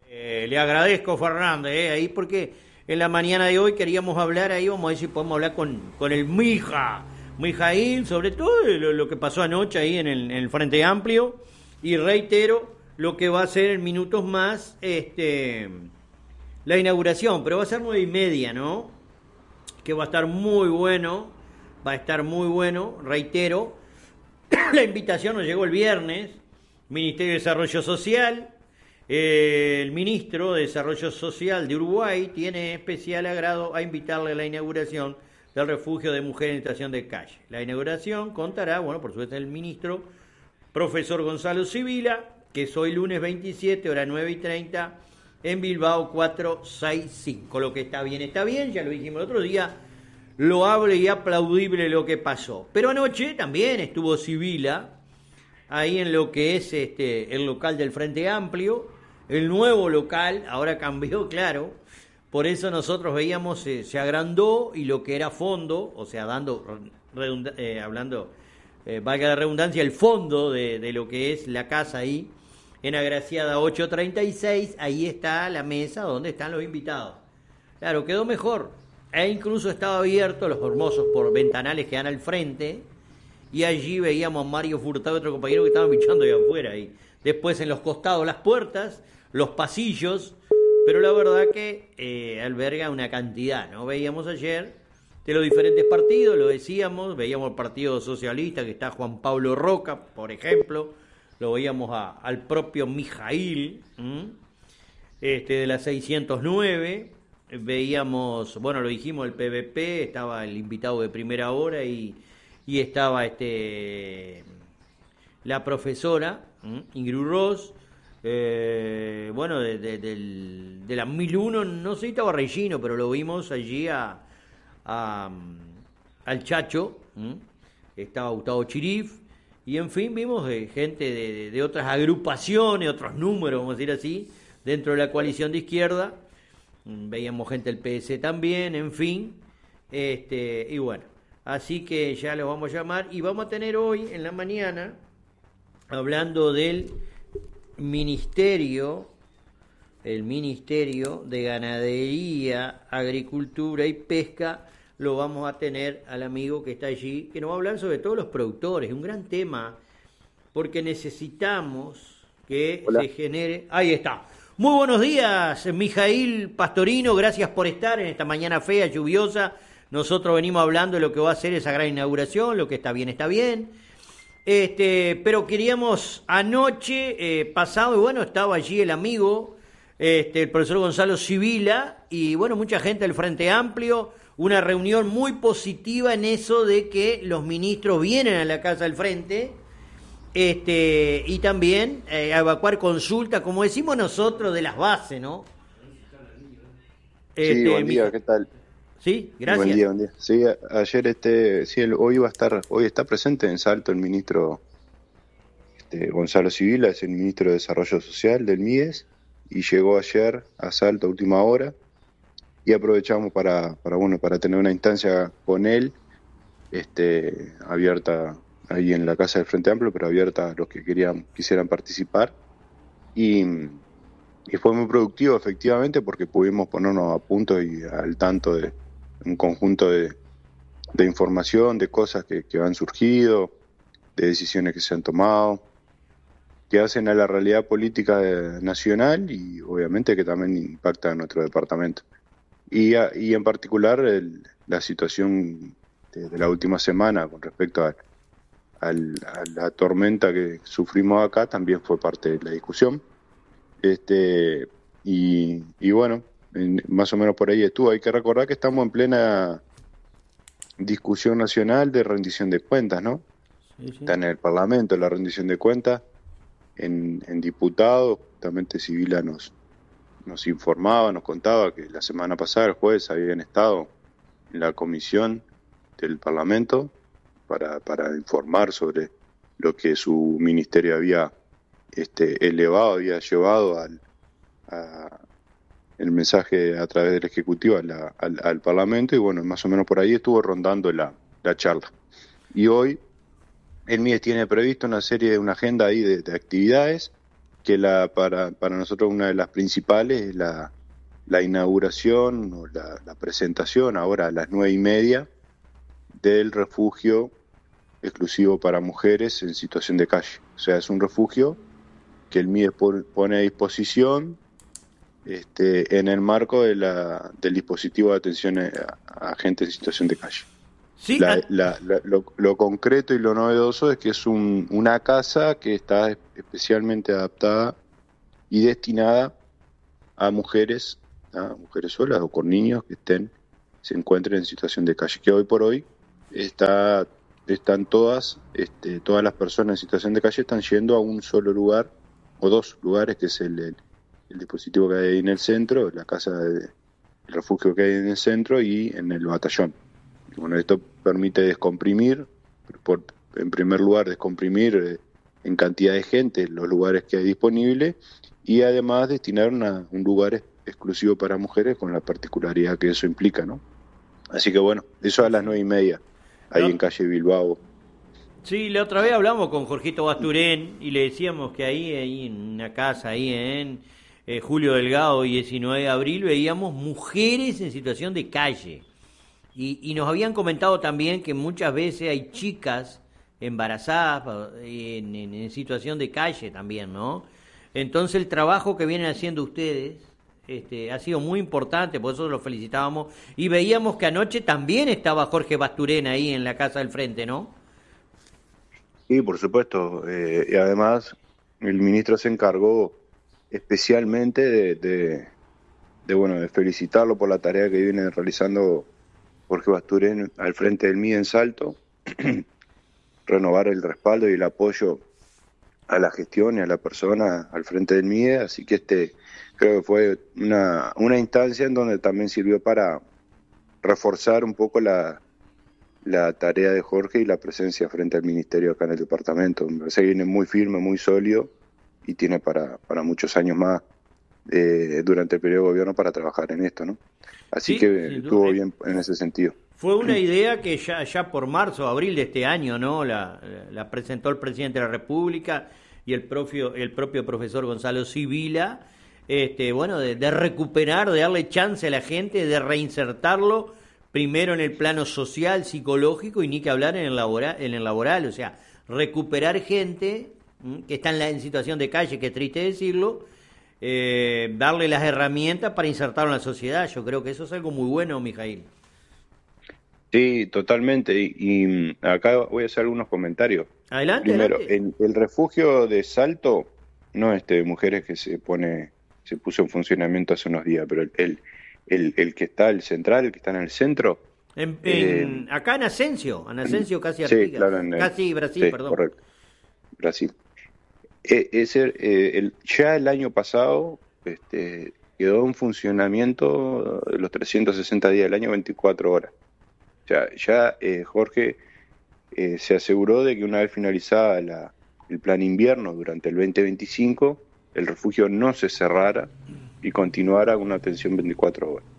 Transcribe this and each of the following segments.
Le agradezco, Fernández, ahí porque en la mañana de hoy queríamos hablar, ahí vamos a ver si podemos hablar con el Mijaíl, sobre todo lo que pasó anoche ahí en el Frente Amplio, y reitero lo que va a ser en minutos más la inauguración, pero va a ser 9:30, ¿no? Que va a estar muy bueno, reitero, la invitación nos llegó el viernes, Ministerio de Desarrollo Social. El ministro de Desarrollo Social de Uruguay tiene especial agrado a invitarle a la inauguración del refugio de mujeres en situación de calle. La inauguración contará, bueno, por supuesto, el ministro profesor Gonzalo Sibila, que es hoy lunes 27, hora 9:30, en Bilbao 465. Lo que está bien, ya lo dijimos el otro día, loable y aplaudible lo que pasó. Pero anoche también estuvo Sibila ahí en lo que es el local del Frente Amplio, el nuevo local, ahora cambió, claro, por eso nosotros veíamos, se agrandó, y lo que era fondo, o sea, hablando, valga la redundancia, el fondo de lo que es la casa ahí, en Agraciada 836, ahí está la mesa donde están los invitados. Claro, quedó mejor, e incluso estaba abierto los hermosos por ventanales que dan al frente, y allí veíamos a Mario Furtado y otro compañero que estaban bichando ahí afuera. Y después en los costados las puertas, los pasillos, pero la verdad que alberga una cantidad, ¿no? Veíamos ayer de los diferentes partidos, lo decíamos, veíamos el Partido Socialista, que está Juan Pablo Roca, por ejemplo, lo veíamos al propio Mijaíl, de la 609, veíamos, bueno, lo dijimos, el PVP, estaba el invitado de primera hora y estaba la profesora Ingrid Ross, bueno, de la 1001, no sé si estaba Regino, pero lo vimos allí al Chacho, estaba Gustavo Chirif, y en fin, vimos gente de otras agrupaciones, otros números, vamos a decir así, dentro de la coalición de izquierda, veíamos gente del PS también, en fin, y bueno, así que ya los vamos a llamar, y vamos a tener hoy en la mañana, hablando del Ministerio de Ganadería, Agricultura y Pesca, lo vamos a tener al amigo que está allí, que nos va a hablar sobre todo los productores, un gran tema, porque necesitamos que se genere... Ahí está. Muy buenos días, Mijaíl Pastorino, gracias por estar en esta mañana fea, lluviosa. Nosotros venimos hablando de lo que va a ser esa gran inauguración, lo que está bien, está bien. Pero queríamos anoche, pasado, y bueno, estaba allí el amigo, el profesor Gonzalo Sibila, y bueno, mucha gente del Frente Amplio, una reunión muy positiva en eso de que los ministros vienen a la Casa del Frente, y también a evacuar consulta, como decimos nosotros, de las bases, ¿no? Sí, buen día, ¿qué tal? Sí, gracias. Buen día. Sí, ayer hoy está presente en Salto el ministro Gonzalo Sibila, es el ministro de Desarrollo Social del MIDES, y llegó ayer a Salto a última hora, y aprovechamos para tener una instancia con él, abierta ahí en la Casa del Frente Amplio, pero abierta a los que quisieran participar, y fue muy productivo efectivamente, porque pudimos ponernos a punto y al tanto de un conjunto de información, de cosas que han surgido, de decisiones que se han tomado, que hacen a la realidad política nacional, y obviamente que también impacta a nuestro departamento. Y en particular la situación de la última semana con respecto a la tormenta que sufrimos acá también fue parte de la discusión. Y bueno, más o menos por ahí estuvo. Hay que recordar que estamos en plena discusión nacional de rendición de cuentas, ¿no? Sí. Está en el Parlamento la rendición de cuentas, en diputados. Justamente Sibila nos informaba, nos contaba que la semana pasada, el jueves, habían estado en la comisión del Parlamento para informar sobre lo que su ministerio había había llevado el mensaje a través del Ejecutivo al Parlamento, y bueno, más o menos por ahí estuvo rondando la charla. Y hoy el MIDES tiene previsto una agenda ahí de actividades, que para nosotros una de las principales es la inauguración o la presentación ahora a las 9:30 del refugio exclusivo para mujeres en situación de calle. O sea, es un refugio que el MIDES pone a disposición en el marco del dispositivo de atención a gente en situación de calle. Sí, Lo concreto y lo novedoso es que es una casa que está especialmente adaptada y destinada a mujeres solas o con niños que se encuentren en situación de calle, que hoy por hoy están todas las personas en situación de calle están yendo a un solo lugar o dos lugares, que es el dispositivo que hay ahí en el centro, la casa el refugio que hay en el centro y en el batallón. Bueno, esto permite descomprimir, en primer lugar descomprimir en cantidad de gente los lugares que hay disponibles, y además destinar un lugar exclusivo para mujeres, con la particularidad que eso implica, ¿no? Así que bueno, eso a las 9:30, ahí en calle Bilbao. Sí, la otra vez hablamos con Jorgito Basturén y le decíamos que ahí en una casa, ahí en Julio Delgado y 19 de abril, veíamos mujeres en situación de calle. Y nos habían comentado también que muchas veces hay chicas embarazadas en situación de calle también, ¿no? Entonces el trabajo que vienen haciendo ustedes ha sido muy importante, por eso los felicitábamos. Y veíamos que anoche también estaba Jorge Basturén ahí en la casa del frente, ¿no? Sí, por supuesto. Y además el ministro se encargó especialmente de felicitarlo por la tarea que viene realizando Jorge Basturén al frente del MIDE en Salto, renovar el respaldo y el apoyo a la gestión y a la persona al frente del MIDE, así que creo que fue una instancia en donde también sirvió para reforzar un poco la tarea de Jorge y la presencia frente al ministerio acá en el departamento. Me parece que viene muy firme, muy sólido, y tiene para muchos años más durante el periodo de gobierno para trabajar en esto, ¿no? Así Sí, que estuvo bien en ese sentido. Fue una idea que ya por marzo o abril de este año, ¿no? La presentó el presidente de la República y el propio profesor Gonzalo Sibila, de recuperar, de darle chance a la gente, de reinsertarlo primero en el plano social, psicológico, y ni que hablar en el laboral, o sea, recuperar gente que está en situación de calle, que es triste decirlo, darle las herramientas para insertarlo en la sociedad. Yo creo que eso es algo muy bueno, Mijail. Sí, totalmente. Y acá voy a hacer algunos comentarios. Adelante, Primero, adelante. el refugio de Salto no es de mujeres que se puso en funcionamiento hace unos días, pero el que está, el central, el que está en el centro. Acá en Asensio casi Sí, Artigas. claro, Casi Brasil, sí, perdón. correcto, Brasil. Ya el año pasado quedó en funcionamiento los 360 días del año, 24 horas. O sea, ya Jorge se aseguró de que una vez finalizada el plan invierno durante el 2025, el refugio no se cerrara y continuara con una atención 24 horas.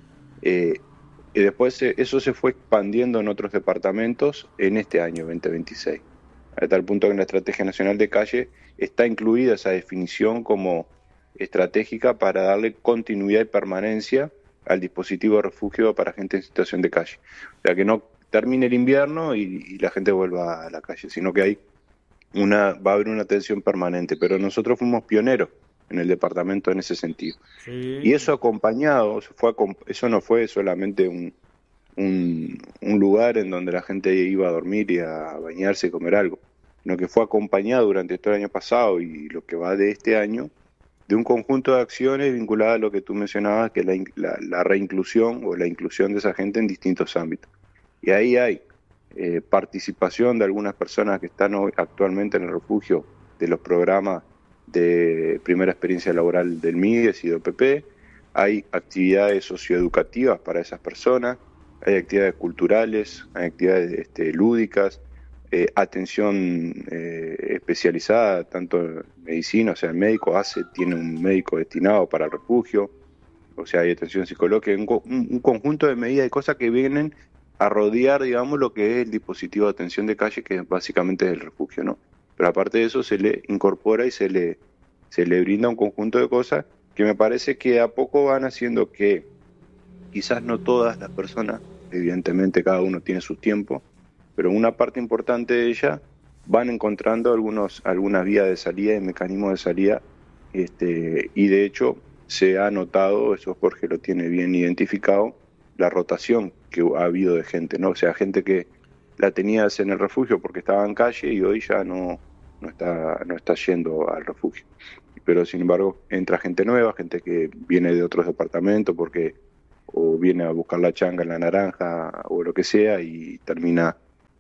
Y después eso se fue expandiendo en otros departamentos en este año 2026, a tal punto que en la Estrategia Nacional de Calle está incluida esa definición como estratégica para darle continuidad y permanencia al dispositivo de refugio para gente en situación de calle. O sea, que no termine el invierno y la gente vuelva a la calle, sino que va a haber una atención permanente. Pero nosotros fuimos pioneros en el departamento en ese sentido. Sí. Y eso acompañado, eso no fue solamente un lugar en donde la gente iba a dormir y a bañarse y comer algo, sino que fue acompañado durante todo el año pasado y lo que va de este año, de un conjunto de acciones vinculadas a lo que tú mencionabas, que es la reinclusión o la inclusión de esa gente en distintos ámbitos. Y ahí hay participación de algunas personas que están actualmente en el refugio de los programas de primera experiencia laboral del MIDES y de OPP, hay actividades socioeducativas para esas personas, hay actividades culturales, hay actividades lúdicas, atención especializada, tanto en medicina, o sea, el médico tiene un médico destinado para el refugio, o sea, hay atención psicológica, un conjunto de medidas y cosas que vienen a rodear, digamos, lo que es el dispositivo de atención de calle, que básicamente es el refugio, ¿no? Pero aparte de eso se le incorpora y se le se le brinda un conjunto de cosas que me parece que a poco van haciendo que quizás no todas las personas, evidentemente cada uno tiene su tiempo, pero una parte importante de ella van encontrando algunas vías de salida y mecanismos de salida, y de hecho se ha notado, eso Jorge lo tiene bien identificado, la rotación que ha habido de gente, ¿no? O sea, gente que la tenías en el refugio porque estaba en calle y hoy ya no está yendo al refugio. Pero sin embargo entra gente nueva, gente que viene de otros departamentos porque o viene a buscar la changa en la Naranja o lo que sea y termina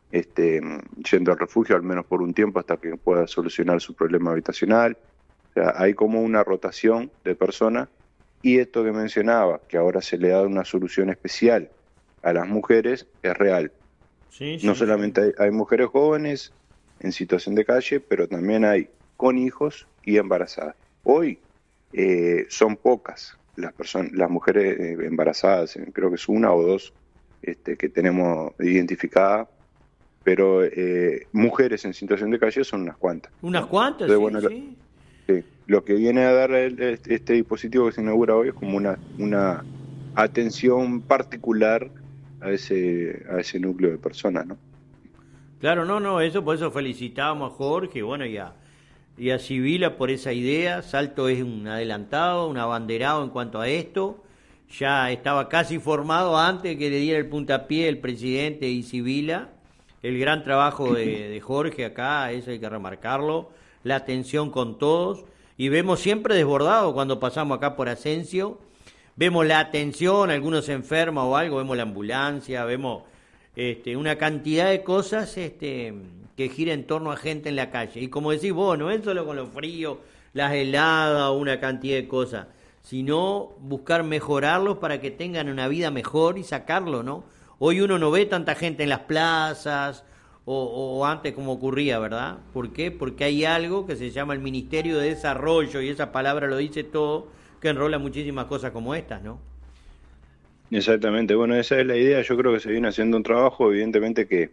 yendo al refugio al menos por un tiempo hasta que pueda solucionar su problema habitacional. O sea, hay como una rotación de personas, y esto que mencionaba, que ahora se le da una solución especial a las mujeres, es real. Sí, No sí, solamente hay mujeres jóvenes en situación de calle, pero también hay con hijos y embarazadas. Hoy son pocas las mujeres embarazadas, creo que es una o dos que tenemos identificada, pero mujeres en situación de calle son unas cuantas. unas cuantas, Entonces, sí, bueno, sí. sí, lo que viene a dar este dispositivo que se inaugura hoy es como una atención particular a ese núcleo de personas, ¿no? Claro, no, no, eso por eso felicitábamos a Jorge, bueno, y a Sibila por esa idea. Salto es un adelantado, un abanderado en cuanto a esto. Ya estaba casi formado antes que le diera el puntapié el presidente y Sibila. El gran trabajo de Jorge acá, eso hay que remarcarlo. La atención con todos. Y vemos siempre desbordado cuando pasamos acá por Asensio. Vemos la atención, algunos se enferman o algo, vemos la ambulancia, vemos una cantidad de cosas que gira en torno a gente en la calle. Y como decís vos, no es solo con los fríos, las heladas, una cantidad de cosas, sino buscar mejorarlos para que tengan una vida mejor y sacarlo, ¿no? Hoy uno no ve tanta gente en las plazas o antes como ocurría, ¿verdad? ¿Por qué? Porque hay algo que se llama el Ministerio de Desarrollo, y esa palabra lo dice todo, que enrola muchísimas cosas como estas, ¿no? Exactamente, bueno, esa es la idea. Yo creo que se viene haciendo un trabajo, evidentemente que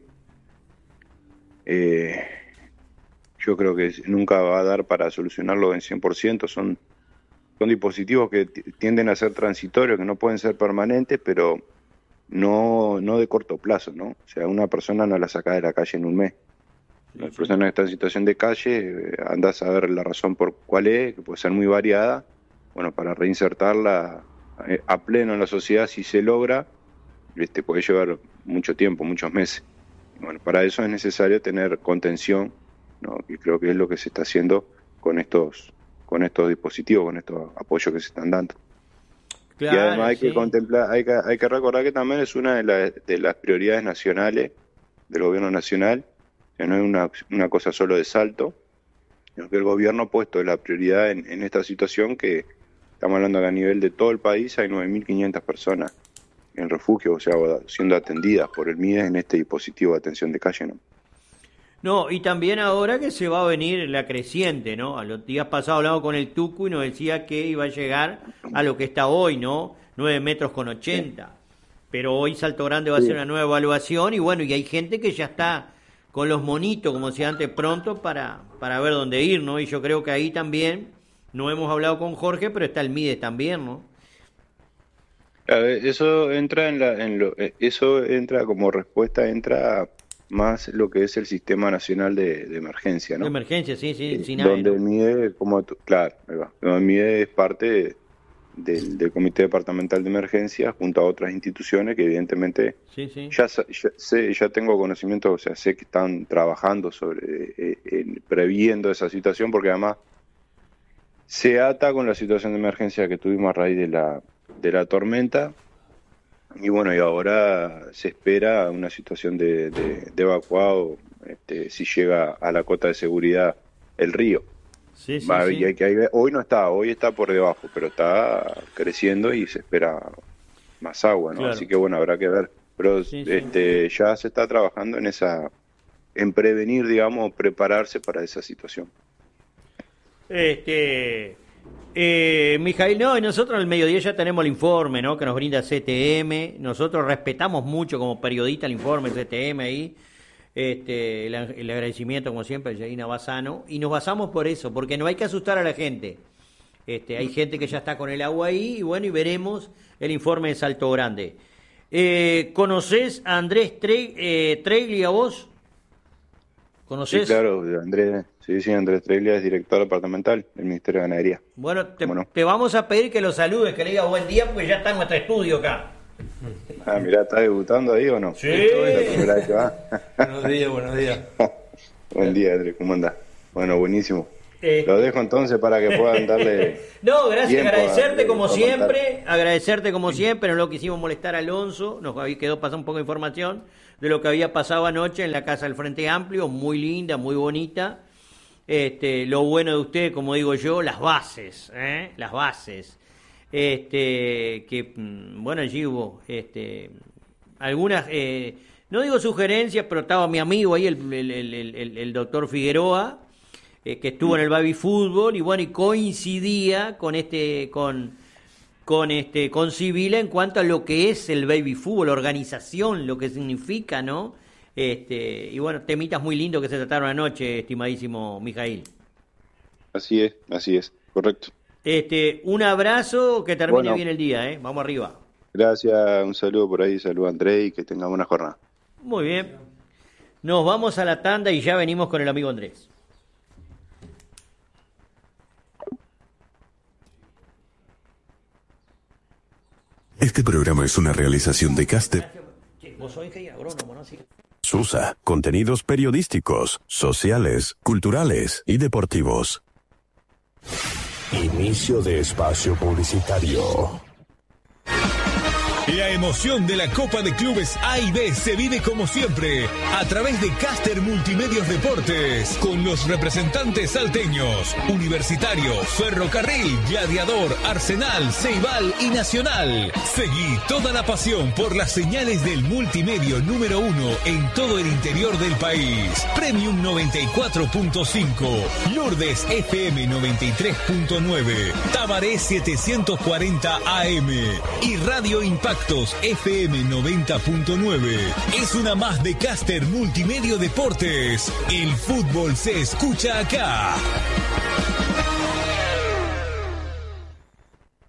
yo creo que nunca va a dar para solucionarlo en 100%. Son dispositivos que tienden a ser transitorios, que no pueden ser permanentes, pero no de corto plazo, ¿no? O sea, una persona no la saca de la calle en un mes. La persona que está en situación de calle, anda a saber la razón por cuál es, que puede ser muy variada. Bueno, para reinsertarla a pleno en la sociedad, si se logra, puede llevar mucho tiempo, muchos meses. Bueno, para eso es necesario tener contención, ¿no? Y creo que es lo que se está haciendo con estos dispositivos, con estos apoyos que se están dando. Claro, Y además hay sí. que contemplar, hay que recordar que también es una de las prioridades nacionales del gobierno nacional, que no es una cosa solo de Salto, sino que el gobierno ha puesto la prioridad en esta situación, que estamos hablando que a nivel de todo el país hay 9.500 personas en refugio, o sea, siendo atendidas por el MIDES en este dispositivo de atención de calle, ¿no? No, y también ahora que se va a venir la creciente, ¿no? A los días pasados hablamos con el Tucu y nos decía que iba a llegar a lo que está hoy, ¿no? 9 metros con 80. Pero hoy Salto Grande va a Sí. hacer una nueva evaluación y bueno, y hay gente que ya está con los monitos, como decía antes, pronto para ver dónde ir, ¿no? Y yo creo que ahí también, no hemos hablado con Jorge, pero está el Mides también, ¿no? A ver, eso entra eso entra como respuesta, entra más lo que es el Sistema Nacional de Emergencia, De ¿no? emergencia, sí, sí, sin AE, Donde ¿no? el MIDE, claro, ahí va, donde el MIDE es parte del Comité Departamental de Emergencia, junto a otras instituciones que evidentemente Sí, sí. ya tengo conocimiento, o sea, sé que están trabajando previendo esa situación, porque además se ata con la situación de emergencia que tuvimos a raíz de la tormenta. Y bueno, y ahora se espera una situación de evacuado, si llega a la cota de seguridad el río. Sí, sí, sí. Hoy no está, hoy está por debajo, pero está creciendo y se espera más agua, ¿no? Claro. Así que bueno, habrá que ver. Pero Sí, sí. ya se está trabajando en prevenir, digamos, prepararse para esa situación. Mijail, no, y nosotros en el mediodía ya tenemos el informe, ¿no? Que nos brinda CTM. Nosotros respetamos mucho como periodista el informe CTM ahí. el agradecimiento, como siempre, a Yanina Bassano, y nos basamos por eso, porque no hay que asustar a la gente. Hay gente que ya está con el agua ahí, y bueno, y veremos el informe de Salto Grande. ¿Conocés a Andrés Treglia vos? ¿Conocés? Sí, claro, Andrés Treglia es director departamental del Ministerio de Ganadería. Bueno, te vamos a pedir que lo saludes, que le digas buen día, porque ya está en nuestro estudio acá. Ah, mirá, ¿está debutando ahí o no? Sí. Buenos días. Buen día, Andrés, ¿cómo andás? Bueno, buenísimo. Lo dejo entonces para que puedan darle... No, gracias, agradecerte como siempre, no lo quisimos molestar a Alonso, nos quedó pasar un poco de información de lo que había pasado anoche en la Casa del Frente Amplio, muy linda, muy bonita. Lo bueno de usted, como digo yo, las bases. Bueno, allí hubo algunas, no digo sugerencias, pero estaba mi amigo ahí, el doctor Figueroa, que estuvo en el baby fútbol, y bueno, y coincidía con Sibila en cuanto a lo que es el baby fútbol, organización, lo que significa, ¿no? Y bueno, temitas muy lindos que se trataron anoche, estimadísimo Mijail. Así es, correcto. Un abrazo, que termine bien el día, Vamos arriba. Gracias, un saludo por ahí, saludo a Andrés y que tenga buena jornada. Muy bien. Nos vamos a la tanda y ya venimos con el amigo Andrés. Este programa es una realización de Caster. Vos sois agrónomo, ¿no? Sí. Susa, contenidos periodísticos, sociales, culturales y deportivos. Inicio de espacio publicitario. La emoción de la Copa de Clubes A y B se vive como siempre a través de Caster Multimedios Deportes, con los representantes salteños, Universitario, Ferrocarril, Gladiador, Arsenal, Ceibal y Nacional. Seguí toda la pasión por las señales del multimedio número 1 en todo el interior del país. Premium 94.5, Lourdes FM 93.9, Tabaré 740 AM y Radio Impactos FM 90.9. Es una más de Caster Multimedio Deportes. El fútbol se escucha acá.